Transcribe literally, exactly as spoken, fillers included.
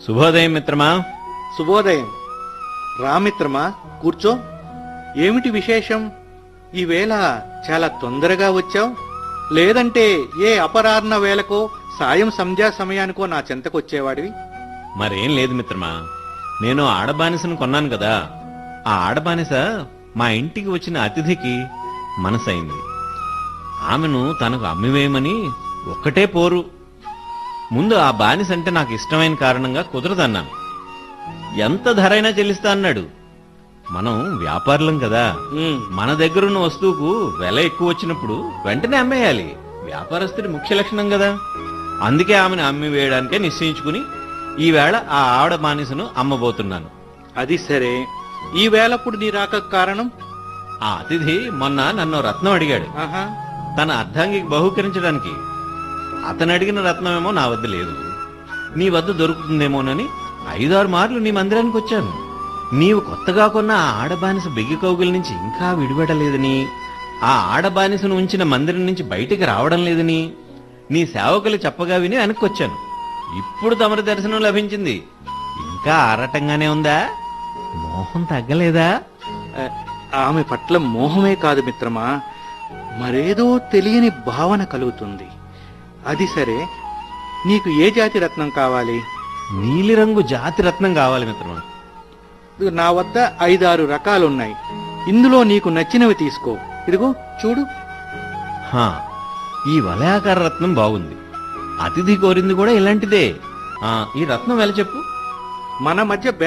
శుభోదయం మిత్రమా. శుభోదయం. రామిత్రమా, కూర్చో. ఏమిటి విశేషం? ఈవేళ చాలా తొందరగా వచ్చావు. లేదంటే ఏ అపరాహ్న వేళకో సాయం సంధ్యా సమయానికో నా చెంతకొచ్చేవాడివి. మరేం లేదు మిత్రమా, నేను ఆడబానిసను కొన్నాను కదా. ఆ ఆడబానిస మా ఇంటికి వచ్చిన అతిథికి మనసైంది. ఆమెను తనకు అమ్మివేయమని ఒక్కటే పోరు. ముందు ఆ బానిస అంటే నాకు ఇష్టమైన కారణంగా కుదరదన్నాను. ఎంత ధరైనా చెల్లిస్తా అన్నాడు. మనం వ్యాపారులం కదా, ఉమ్, మన దగ్గరున్న వస్తువుకు వెల ఎక్కువ వచ్చినప్పుడు వెంటనే అమ్మేయాలి. వ్యాపారస్తుడి ముఖ్య లక్షణం కదా. అందుకే ఆమెను అమ్మి వేయడానికే నిశ్చయించుకుని ఈవేళ ఆ ఆవిడ బానిసను అమ్మబోతున్నాను. అది సరే. ఈ వేళప్పుడు నీ రాక కారణం? ఆ అతిథి మొన్న నన్ను రత్నం అడిగాడు, ఆహా, తన అర్ధాంగికి బహూకరించడానికి. అతను అడిగిన రత్నమేమో నా వద్ద లేదు. నీ వద్ద దొరుకుతుందేమోనని ఐదారు మార్లు నీ మందిరానికి వచ్చాను. నీవు కొత్తగా కొన్న ఆ ఆడబానిస బెగ్గి కౌగిల నుంచి ఇంకా విడిపెట్టలేదని, ఆ ఆడబానిసను ఉంచిన మందిరం నుంచి బయటికి రావడం లేదని నీ సేవకులు చెప్పగా విని వెనక్కొచ్చాను. ఇప్పుడు తమరి దర్శనం లభించింది. ఇంకా ఆరాటంగానే ఉందా? మోహం తగ్గలేదా? ఆ, ఆమె పట్ల మోహమే కాదు మిత్రమా, మరేదో తెలియని భావన కలుగుతుంది. అది సరే, నీకు ఏ జాతి రత్నం కావాలి? నీలిరంగు జాతి రత్నం కావాలి మిత్రమా. నా వద్ద ఐదారు రకాలున్నాయి. ఇందులో నీకు నచ్చినవి తీసుకో. ఇదిగో చూడు. హా, ఈ వలయాకార రత్నం బాగుంది. అతిథి కోరింది కూడా ఇలాంటిదే. ఆ, ఈ రత్నం వెల చెప్పు. మన మధ్య